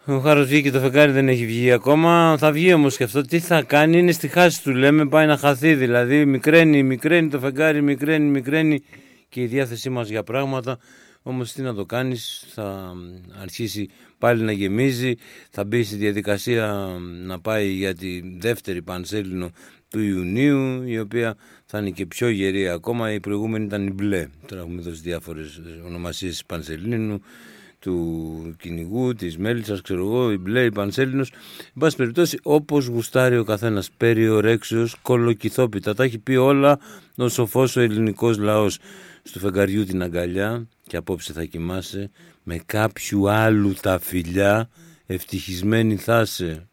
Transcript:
Ο Χάρος βγήκε, το φεγγάρι δεν έχει βγει ακόμα. Θα βγει όμως και αυτό. Τι θα κάνει, είναι στη χάση του, λέμε, πάει να χαθεί. Δηλαδή, μικραίνει το φεγγάρι, μικραίνει και η διάθεσή μας για πράγματα. Όμως τι να το κάνεις, θα αρχίσει πάλι να γεμίζει, θα μπει στη διαδικασία να πάει για τη δεύτερη Πανσέλινο του Ιουνίου, η οποία θα είναι και πιο γερή ακόμα. Η προηγούμενη ήταν η μπλε. Τώρα έχουμε δώσει διάφορες ονομασίες της Πανσελίνου, του κυνηγού, της μέλισσας, ξέρω εγώ, η μπλε, η Πανσέλινος. Εν πάση περιπτώσει, όπως γουστάρει ο καθένας, περιορέξεως, κολοκυθόπιτα. Τα έχει πει όλα ο σοφός ο ελληνικός λαός. Στου φεγγαριού την αγκαλιά και απόψε θα κοιμάσαι, με κάποιου άλλου τα φιλιά, ευτυχισμένη θα είσαι.